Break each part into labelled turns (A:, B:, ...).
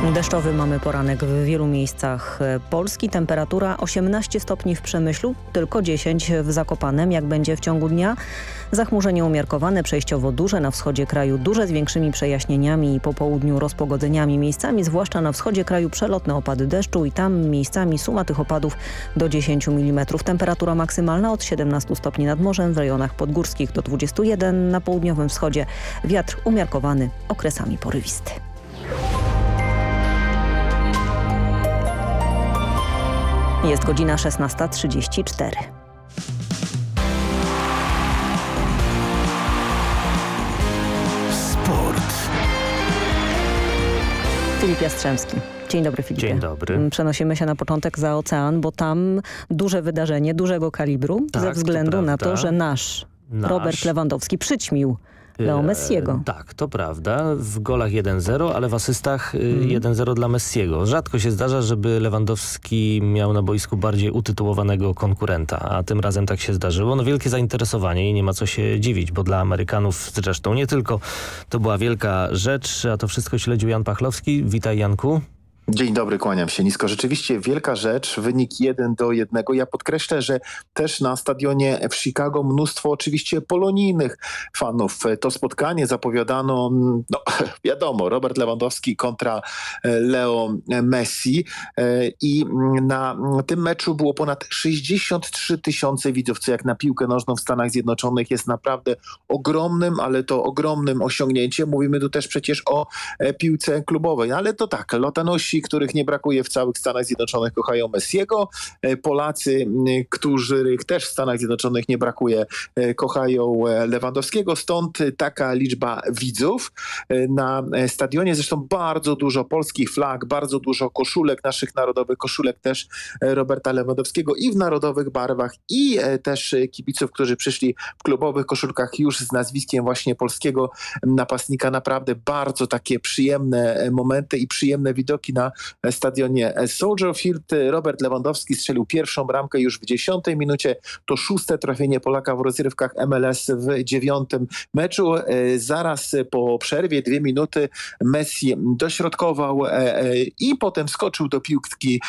A: Deszczowy mamy poranek w wielu miejscach Polski. Temperatura 18 stopni w Przemyślu, tylko 10 w Zakopanem. Jak będzie w ciągu dnia? Zachmurzenie umiarkowane, przejściowo duże. Na wschodzie kraju duże z większymi przejaśnieniami i po południu rozpogodzeniami. Miejscami, zwłaszcza na wschodzie kraju, przelotne opady deszczu i tam miejscami suma tych opadów do 10 mm. Temperatura maksymalna od 17 stopni nad morzem, w rejonach podgórskich do 21. Na południowym wschodzie wiatr umiarkowany, okresami porywisty. Jest godzina 16:34.
B: Sport.
A: Filip Jastrzębski. Dzień dobry, Filipie.
C: Dzień dobry.
A: Przenosimy się na początek za ocean, bo tam duże wydarzenie, dużego kalibru,
C: Tak,
A: ze względu
C: to
A: na to,
C: prawda.
A: że nasz Robert Lewandowski przyćmił Leo Messiego.
C: Tak, to prawda. W golach 1-0, ale w asystach 1-0 dla Messiego. Rzadko się zdarza, żeby Lewandowski miał na boisku bardziej utytułowanego konkurenta, a tym razem tak się zdarzyło. No wielkie zainteresowanie i nie ma co się dziwić, bo dla Amerykanów zresztą nie tylko to była wielka rzecz, a to wszystko śledził Jan Pachlowski. Witaj, Janku.
B: Dzień dobry, kłaniam się nisko. Rzeczywiście wielka rzecz, wynik 1-1. Ja podkreślę, że też na stadionie w Chicago mnóstwo oczywiście polonijnych fanów. To spotkanie zapowiadano, no wiadomo, Robert Lewandowski kontra Leo Messi i na tym meczu było ponad 63 000 widzów, co jak na piłkę nożną w Stanach Zjednoczonych jest naprawdę ogromnym, ale to ogromnym osiągnięciem. Mówimy tu też przecież o piłce klubowej, ale to tak, lotanosi, których nie brakuje w całych Stanach Zjednoczonych, kochają Messiego. Polacy, których też w Stanach Zjednoczonych nie brakuje, kochają Lewandowskiego. Stąd taka liczba widzów na stadionie. Zresztą bardzo dużo polskich flag, bardzo dużo koszulek, naszych narodowych koszulek też Roberta Lewandowskiego i w narodowych barwach i też kibiców, którzy przyszli w klubowych koszulkach już z nazwiskiem właśnie polskiego napastnika. Naprawdę bardzo takie przyjemne momenty i przyjemne widoki na stadionie Soldier Field. Robert Lewandowski strzelił pierwszą bramkę już w 10 minucie. To 6. trafienie Polaka w rozgrywkach MLS w 9. meczu. Zaraz po przerwie, 2 minuty, Messi dośrodkował i potem skoczył do piłki,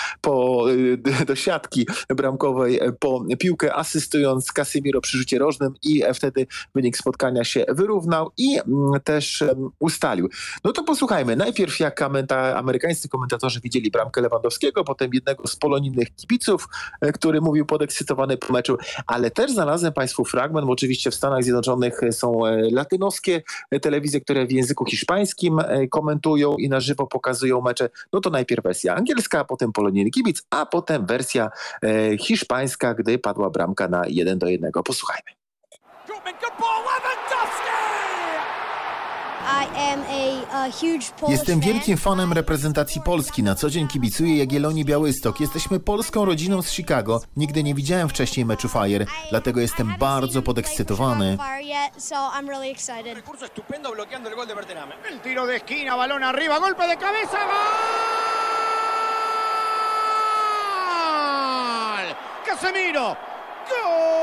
B: do siatki bramkowej po piłkę, asystując Casemiro przy rzucie rożnym i wtedy wynik spotkania się wyrównał i też ustalił. No to posłuchajmy. Najpierw jak amerykańscy komentatorzy widzieli bramkę Lewandowskiego, potem jednego z polonijnych kibiców, który mówił podekscytowany po meczu, ale też znalazłem Państwu fragment, bo oczywiście w Stanach Zjednoczonych są latynoskie telewizje, które w języku hiszpańskim komentują i na żywo pokazują mecze. No to najpierw wersja angielska, potem polonijny kibic, a potem wersja hiszpańska, gdy padła bramka na 1-1. Posłuchajmy.
D: Jestem wielkim fanem reprezentacji Polski. Na co dzień kibicuję Jagiellonii Białystok. Jesteśmy polską rodziną z Chicago. Nigdy nie widziałem wcześniej meczu Fire, dlatego jestem bardzo podekscytowany.
E: Tiro de esquina, balón arriba, golpe de cabeza, gol! Casemiro